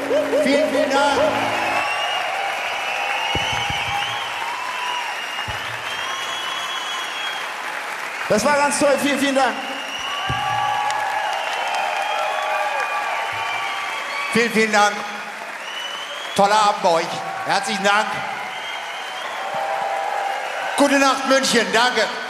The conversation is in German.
Vielen, vielen Dank. Das war ganz toll. Vielen, vielen Dank. Vielen, vielen Dank. Toller Abend bei euch. Herzlichen Dank. Gute Nacht, München. Danke.